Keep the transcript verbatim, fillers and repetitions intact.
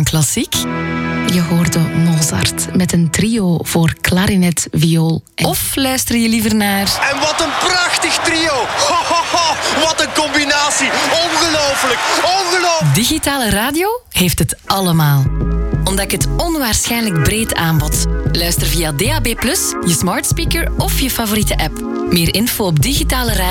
van klassiek? Je hoorde Mozart met een trio voor klarinet, viool en... Of luister je liever naar... En wat een prachtig trio! Ho, ho, ho. Wat een combinatie! Ongelooflijk! Ongelooflijk! Digitale radio heeft het allemaal. Ontdek het onwaarschijnlijk breed aanbod. Luister via D A B plus, je smart speaker of je favoriete app. Meer info op digitale radio.